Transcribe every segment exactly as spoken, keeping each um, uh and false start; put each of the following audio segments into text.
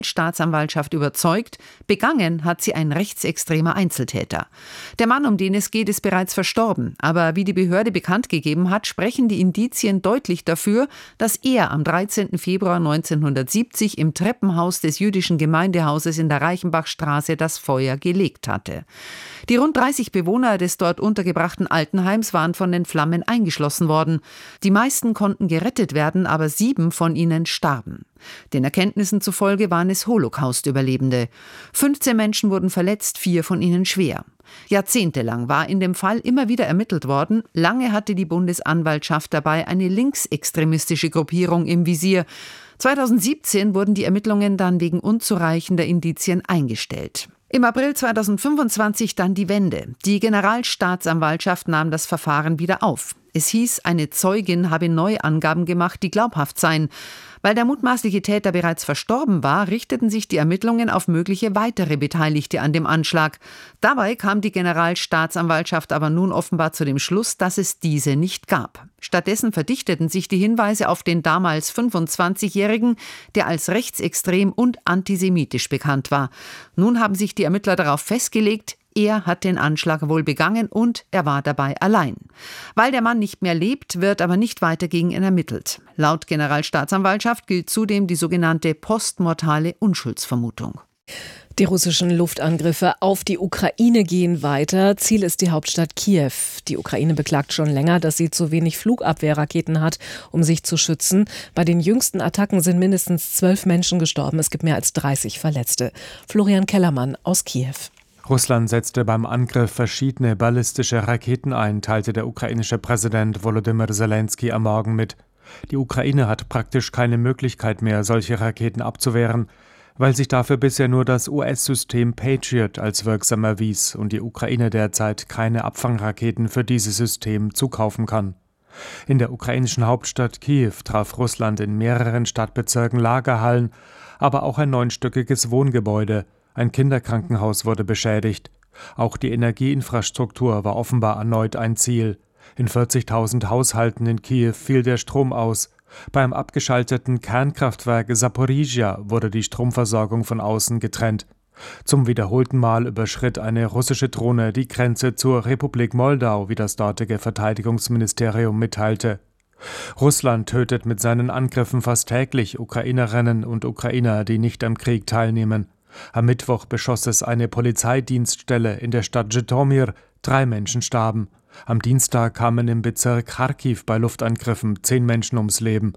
Staatsanwaltschaft überzeugt, begangen hat sie ein rechtsextremer Einzeltäter. Der Mann, um den es geht, ist bereits verstorben, aber wie die Behörde bekannt gegeben hat, sprechen die Indizien deutlich dafür, dass er am dreizehnten Februar neunzehnhundertsiebzig im Treppenhaus des jüdischen Gemeindehauses in der Reichenbachstraße das Feuer gelegt hatte. Die rund dreißig Bewohner des dort untergebrachten Altenheims waren von den Flammen eingeschlossen worden. Die meisten konnten gerettet werden, aber sieben von ihnen starben. Den Erkenntnissen zufolge waren es Holocaust-Überlebende. fünfzehn Menschen wurden verletzt, vier von ihnen schwer. Jahrzehntelang war in dem Fall immer wieder ermittelt worden. Lange hatte die Bundesanwaltschaft dabei eine linksextremistische Gruppierung im Visier. zweitausendsiebzehn wurden die Ermittlungen dann wegen unzureichender Indizien eingestellt. Im April zweitausendfünfundzwanzig dann die Wende. Die Generalstaatsanwaltschaft nahm das Verfahren wieder auf. Es hieß, eine Zeugin habe neue Angaben gemacht, die glaubhaft seien. Weil der mutmaßliche Täter bereits verstorben war, richteten sich die Ermittlungen auf mögliche weitere Beteiligte an dem Anschlag. Dabei kam die Generalstaatsanwaltschaft aber nun offenbar zu dem Schluss, dass es diese nicht gab. Stattdessen verdichteten sich die Hinweise auf den damals fünfundzwanzigjährigen, der als rechtsextrem und antisemitisch bekannt war. Nun haben sich die Ermittler darauf festgelegt, er hat den Anschlag wohl begangen und er war dabei allein. Weil der Mann nicht mehr lebt, wird aber nicht weiter gegen ihn ermittelt. Laut Generalstaatsanwaltschaft gilt zudem die sogenannte postmortale Unschuldsvermutung. Die russischen Luftangriffe auf die Ukraine gehen weiter. Ziel ist die Hauptstadt Kiew. Die Ukraine beklagt schon länger, dass sie zu wenig Flugabwehrraketen hat, um sich zu schützen. Bei den jüngsten Attacken sind mindestens zwölf Menschen gestorben. Es gibt mehr als dreißig Verletzte. Florian Kellermann aus Kiew. Russland setzte beim Angriff verschiedene ballistische Raketen ein, teilte der ukrainische Präsident Volodymyr Zelensky am Morgen mit. Die Ukraine hat praktisch keine Möglichkeit mehr, solche Raketen abzuwehren, weil sich dafür bisher nur das U S-System Patriot als wirksam erwies und die Ukraine derzeit keine Abfangraketen für dieses System zukaufen kann. In der ukrainischen Hauptstadt Kiew traf Russland in mehreren Stadtbezirken Lagerhallen, aber auch ein neunstöckiges Wohngebäude. Ein Kinderkrankenhaus wurde beschädigt. Auch die Energieinfrastruktur war offenbar erneut ein Ziel. In vierzigtausend Haushalten in Kiew fiel der Strom aus. Beim abgeschalteten Kernkraftwerk Saporizhia wurde die Stromversorgung von außen getrennt. Zum wiederholten Mal überschritt eine russische Drohne die Grenze zur Republik Moldau, wie das dortige Verteidigungsministerium mitteilte. Russland tötet mit seinen Angriffen fast täglich Ukrainerinnen und Ukrainer, die nicht am Krieg teilnehmen. Am Mittwoch beschoss es eine Polizeidienststelle in der Stadt Zhytomyr. Drei Menschen starben. Am Dienstag kamen im Bezirk Charkiw bei Luftangriffen zehn Menschen ums Leben.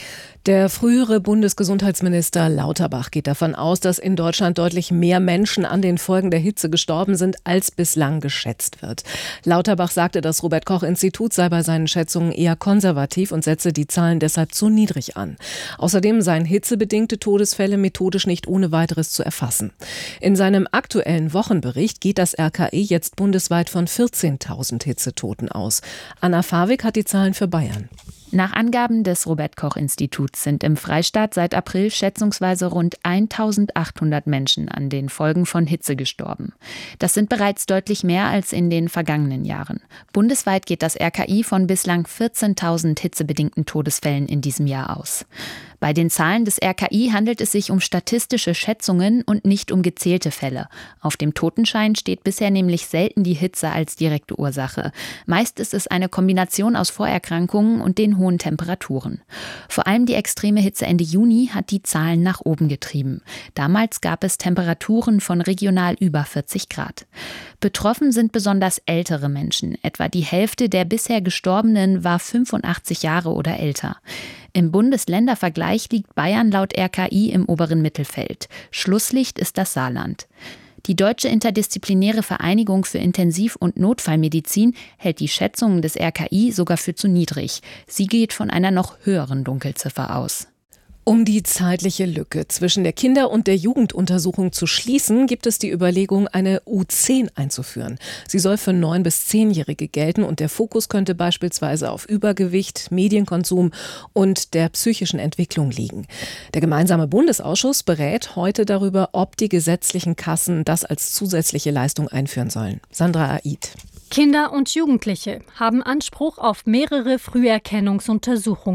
Der frühere Bundesgesundheitsminister Lauterbach geht davon aus, dass in Deutschland deutlich mehr Menschen an den Folgen der Hitze gestorben sind, als bislang geschätzt wird. Lauterbach sagte, das Robert-Koch-Institut sei bei seinen Schätzungen eher konservativ und setze die Zahlen deshalb zu niedrig an. Außerdem seien hitzebedingte Todesfälle methodisch nicht ohne weiteres zu erfassen. In seinem aktuellen Wochenbericht geht das R K I jetzt bundesweit von vierzehntausend Hitzetoten aus. Anna Fawig hat die Zahlen für Bayern. Nach Angaben des Robert-Koch-Instituts sind im Freistaat seit April schätzungsweise rund eintausendachthundert Menschen an den Folgen von Hitze gestorben. Das sind bereits deutlich mehr als in den vergangenen Jahren. Bundesweit geht das R K I von bislang vierzehntausend hitzebedingten Todesfällen in diesem Jahr aus. Bei den Zahlen des R K I handelt es sich um statistische Schätzungen und nicht um gezählte Fälle. Auf dem Totenschein steht bisher nämlich selten die Hitze als direkte Ursache. Meist ist es eine Kombination aus Vorerkrankungen und den hohen Temperaturen. Vor allem die extreme Hitze Ende Juni hat die Zahlen nach oben getrieben. Damals gab es Temperaturen von regional über vierzig Grad. Betroffen sind besonders ältere Menschen. Etwa die Hälfte der bisher Gestorbenen war fünfundachtzig Jahre oder älter. Im Bundesländervergleich liegt Bayern laut R K I im oberen Mittelfeld. Schlusslicht ist das Saarland. Die Deutsche Interdisziplinäre Vereinigung für Intensiv- und Notfallmedizin hält die Schätzungen des R K I sogar für zu niedrig. Sie geht von einer noch höheren Dunkelziffer aus. Um die zeitliche Lücke zwischen der Kinder- und der Jugenduntersuchung zu schließen, gibt es die Überlegung, eine U zehn einzuführen. Sie soll für neun- bis zehnjährige gelten und der Fokus könnte beispielsweise auf Übergewicht, Medienkonsum und der psychischen Entwicklung liegen. Der gemeinsame Bundesausschuss berät heute darüber, ob die gesetzlichen Kassen das als zusätzliche Leistung einführen sollen. Sandra Aid. Kinder und Jugendliche haben Anspruch auf mehrere Früherkennungsuntersuchungen.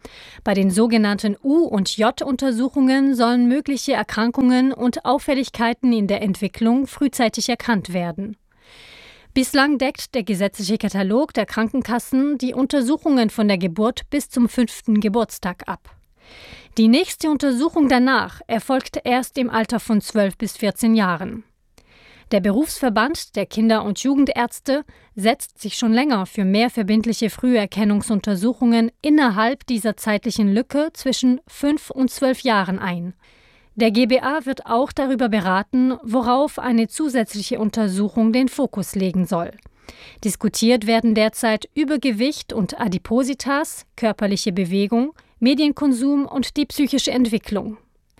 Bei den sogenannten U- und J-Untersuchungen sollen mögliche Erkrankungen und Auffälligkeiten in der Entwicklung frühzeitig erkannt werden. Bislang deckt der gesetzliche Katalog der Krankenkassen die Untersuchungen von der Geburt bis zum fünften Geburtstag ab. Die nächste Untersuchung danach erfolgt erst im Alter von zwölf bis vierzehn Jahren. Der Berufsverband der Kinder- und Jugendärzte setzt sich schon länger für mehr verbindliche Früherkennungsuntersuchungen innerhalb dieser zeitlichen Lücke zwischen fünf und zwölf Jahren ein. Der G B A wird auch darüber beraten, worauf eine zusätzliche Untersuchung den Fokus legen soll. Diskutiert werden derzeit Übergewicht und Adipositas, körperliche Bewegung, Medienkonsum und die psychische Entwicklung.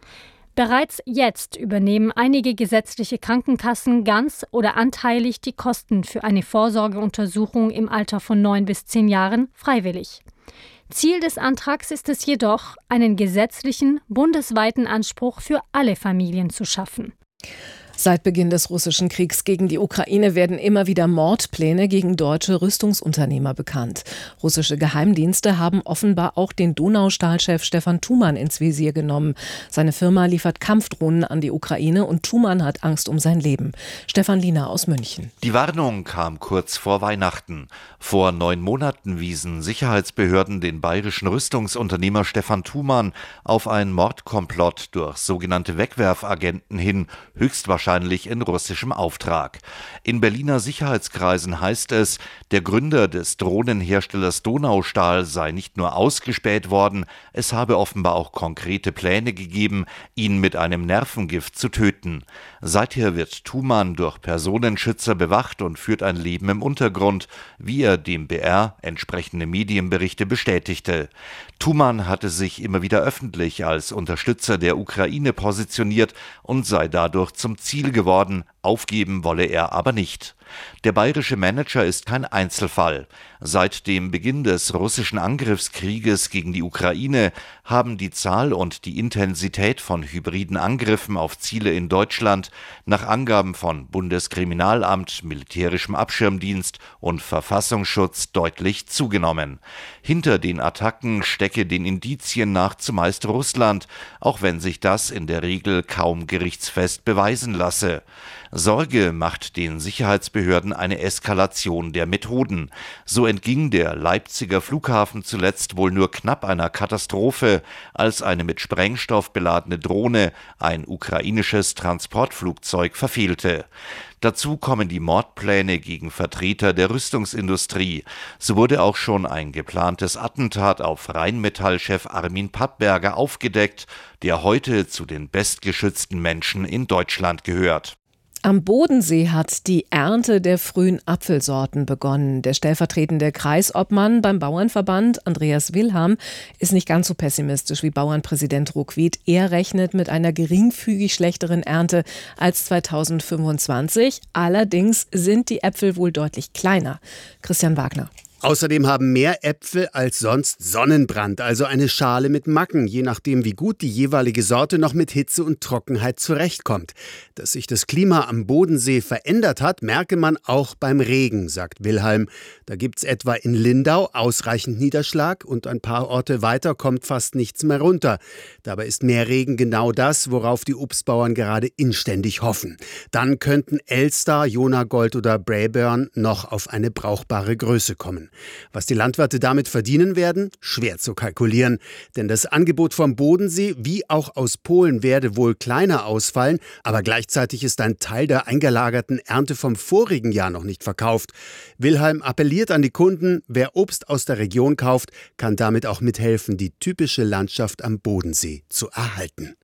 Bereits jetzt übernehmen einige gesetzliche Krankenkassen ganz oder anteilig die Kosten für eine Vorsorgeuntersuchung im Alter von neun bis zehn Jahren freiwillig. Ziel des Antrags ist es jedoch, einen gesetzlichen, bundesweiten Anspruch für alle Familien zu schaffen. Seit Beginn des russischen Kriegs gegen die Ukraine werden immer wieder Mordpläne gegen deutsche Rüstungsunternehmer bekannt. Russische Geheimdienste haben offenbar auch den Donaustahl-Chef Stefan Thumann ins Visier genommen. Seine Firma liefert Kampfdrohnen an die Ukraine und Thumann hat Angst um sein Leben. Stefan Liener aus München. Die Warnung kam kurz vor Weihnachten. Vor neun Monaten wiesen Sicherheitsbehörden den bayerischen Rüstungsunternehmer Stefan Thumann auf einen Mordkomplott durch sogenannte Wegwerfagenten hin, höchstwahrscheinlich Wahrscheinlich in russischem Auftrag. In Berliner Sicherheitskreisen heißt es, der Gründer des Drohnenherstellers Donaustahl sei nicht nur ausgespäht worden, es habe offenbar auch konkrete Pläne gegeben, ihn mit einem Nervengift zu töten. Seither wird Thumann durch Personenschützer bewacht und führt ein Leben im Untergrund, wie er dem B R entsprechende Medienberichte bestätigte. Thumann hatte sich immer wieder öffentlich als Unterstützer der Ukraine positioniert und sei dadurch zum Ziel geworden, aufgeben wolle er aber nicht. Der bayerische Manager ist kein Einzelfall. Seit dem Beginn des russischen Angriffskrieges gegen die Ukraine haben die Zahl und die Intensität von hybriden Angriffen auf Ziele in Deutschland nach Angaben von Bundeskriminalamt, Militärischem Abschirmdienst und Verfassungsschutz deutlich zugenommen. Hinter den Attacken stecke den Indizien nach zumeist Russland, auch wenn sich das in der Regel kaum gerichtsfest beweisen lasse. Sorge macht den Sicherheitsbehörden eine Eskalation der Methoden. So entging der Leipziger Flughafen zuletzt wohl nur knapp einer Katastrophe, als eine mit Sprengstoff beladene Drohne ein ukrainisches Transportflugzeug verfehlte. Dazu kommen die Mordpläne gegen Vertreter der Rüstungsindustrie. So wurde auch schon ein geplantes Attentat auf Rheinmetall-Chef Armin Pappberger aufgedeckt, der heute zu den bestgeschützten Menschen in Deutschland gehört. Am Bodensee hat die Ernte der frühen Apfelsorten begonnen. Der stellvertretende Kreisobmann beim Bauernverband, Andreas Wilhelm, ist nicht ganz so pessimistisch wie Bauernpräsident Ruckwied. Er rechnet mit einer geringfügig schlechteren Ernte als zweitausendfünfundzwanzig. Allerdings sind die Äpfel wohl deutlich kleiner. Christian Wagner. Außerdem haben mehr Äpfel als sonst Sonnenbrand, also eine Schale mit Macken, je nachdem wie gut die jeweilige Sorte noch mit Hitze und Trockenheit zurechtkommt. Dass sich das Klima am Bodensee verändert hat, merke man auch beim Regen, sagt Wilhelm. Da gibt's etwa in Lindau ausreichend Niederschlag und ein paar Orte weiter kommt fast nichts mehr runter. Dabei ist mehr Regen genau das, worauf die Obstbauern gerade inständig hoffen. Dann könnten Elster, Jonagold oder Braeburn noch auf eine brauchbare Größe kommen. Was die Landwirte damit verdienen werden, schwer zu kalkulieren. Denn das Angebot vom Bodensee wie auch aus Polen werde wohl kleiner ausfallen, aber gleichzeitig ist ein Teil der eingelagerten Ernte vom vorigen Jahr noch nicht verkauft. Wilhelm appelliert an die Kunden, wer Obst aus der Region kauft, kann damit auch mithelfen, die typische Landschaft am Bodensee zu erhalten.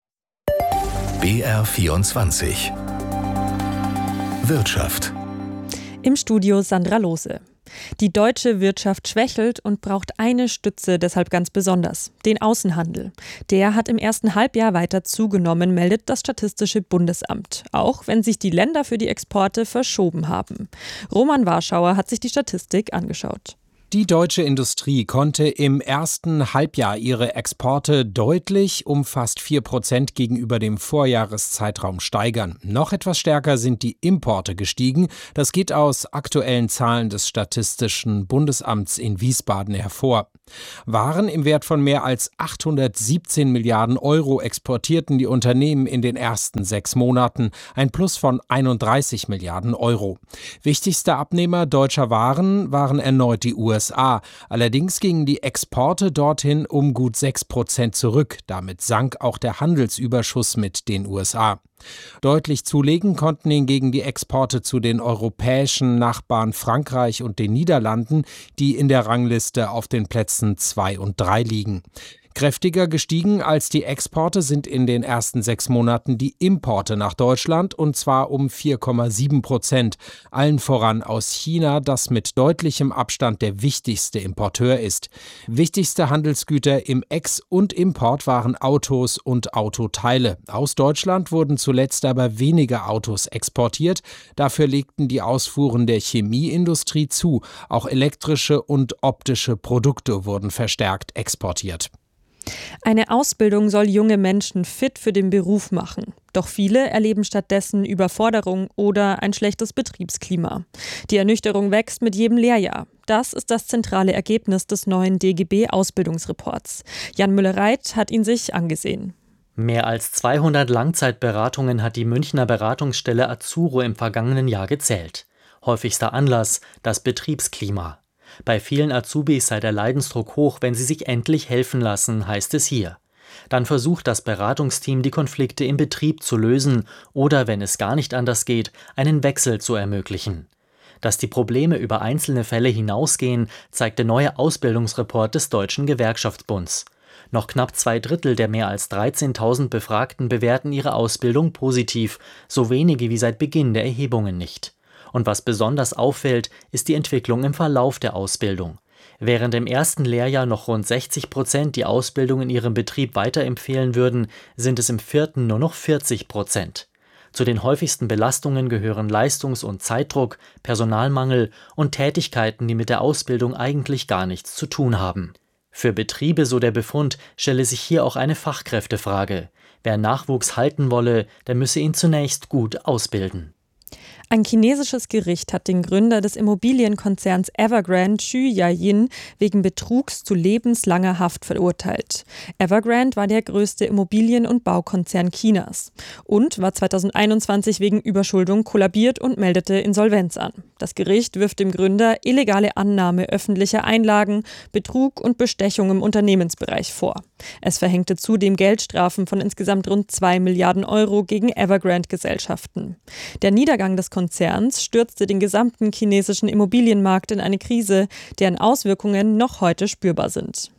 B R vierundzwanzig Wirtschaft. Im Studio Sandra Lohse. Die deutsche Wirtschaft schwächelt und braucht eine Stütze deshalb ganz besonders, den Außenhandel. Der hat im ersten Halbjahr weiter zugenommen, meldet das Statistische Bundesamt, auch wenn sich die Länder für die Exporte verschoben haben. Roman Warschauer hat sich die Statistik angeschaut. Die deutsche Industrie konnte im ersten Halbjahr ihre Exporte deutlich um fast vier Prozent gegenüber dem Vorjahreszeitraum steigern. Noch etwas stärker sind die Importe gestiegen. Das geht aus aktuellen Zahlen des Statistischen Bundesamts in Wiesbaden hervor. Waren im Wert von mehr als achthundertsiebzehn Milliarden Euro exportierten die Unternehmen in den ersten sechs Monaten, ein Plus von einunddreißig Milliarden Euro. Wichtigster Abnehmer deutscher Waren waren erneut die U S A. Allerdings gingen die Exporte dorthin um gut sechs Prozent zurück. Damit sank auch der Handelsüberschuss mit den U S A. Deutlich zulegen konnten hingegen die Exporte zu den europäischen Nachbarn Frankreich und den Niederlanden, die in der Rangliste auf den Plätzen zwei und drei liegen. Kräftiger gestiegen als die Exporte sind in den ersten sechs Monaten die Importe nach Deutschland, und zwar um vier Komma sieben Prozent. Allen voran aus China, das mit deutlichem Abstand der wichtigste Importeur ist. Wichtigste Handelsgüter im Ex- und Import waren Autos und Autoteile. Aus Deutschland wurden zuletzt aber weniger Autos exportiert. Dafür legten die Ausfuhren der Chemieindustrie zu. Auch elektrische und optische Produkte wurden verstärkt exportiert. Eine Ausbildung soll junge Menschen fit für den Beruf machen. Doch viele erleben stattdessen Überforderung oder ein schlechtes Betriebsklima. Die Ernüchterung wächst mit jedem Lehrjahr. Das ist das zentrale Ergebnis des neuen D G B-Ausbildungsreports. Jan Müller-Reit hat ihn sich angesehen. Mehr als zweihundert Langzeitberatungen hat die Münchner Beratungsstelle Azuro im vergangenen Jahr gezählt. Häufigster Anlass: das Betriebsklima. Bei vielen Azubis sei der Leidensdruck hoch, wenn sie sich endlich helfen lassen, heißt es hier. Dann versucht das Beratungsteam, die Konflikte im Betrieb zu lösen oder, wenn es gar nicht anders geht, einen Wechsel zu ermöglichen. Dass die Probleme über einzelne Fälle hinausgehen, zeigt der neue Ausbildungsreport des Deutschen Gewerkschaftsbunds. Noch knapp zwei Drittel der mehr als dreizehntausend Befragten bewerten ihre Ausbildung positiv, so wenige wie seit Beginn der Erhebungen nicht. Und was besonders auffällt, ist die Entwicklung im Verlauf der Ausbildung. Während im ersten Lehrjahr noch rund sechzig Prozent die Ausbildung in ihrem Betrieb weiterempfehlen würden, sind es im vierten nur noch vierzig Prozent. Zu den häufigsten Belastungen gehören Leistungs- und Zeitdruck, Personalmangel und Tätigkeiten, die mit der Ausbildung eigentlich gar nichts zu tun haben. Für Betriebe, so der Befund, stelle sich hier auch eine Fachkräftefrage. Wer Nachwuchs halten wolle, der müsse ihn zunächst gut ausbilden. Ein chinesisches Gericht hat den Gründer des Immobilienkonzerns Evergrande, Xu Yayin, wegen Betrugs zu lebenslanger Haft verurteilt. Evergrande war der größte Immobilien- und Baukonzern Chinas und war zweitausendeinundzwanzig wegen Überschuldung kollabiert und meldete Insolvenz an. Das Gericht wirft dem Gründer illegale Annahme öffentlicher Einlagen, Betrug und Bestechung im Unternehmensbereich vor. Es verhängte zudem Geldstrafen von insgesamt rund zwei Milliarden Euro gegen Evergrande-Gesellschaften. Der Niedergang des Konzerns stürzte den gesamten chinesischen Immobilienmarkt in eine Krise, deren Auswirkungen noch heute spürbar sind.